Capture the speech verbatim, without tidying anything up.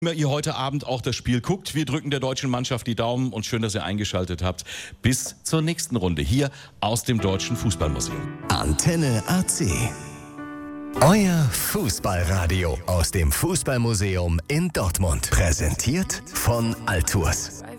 Ihr heute Abend auch das Spiel guckt. Wir drücken der deutschen Mannschaft die Daumen und schön, dass ihr eingeschaltet habt. Bis zur nächsten Runde hier aus dem Deutschen Fußballmuseum. Antenne A C. Euer Fußballradio aus dem Fußballmuseum in Dortmund. Präsentiert von Altours.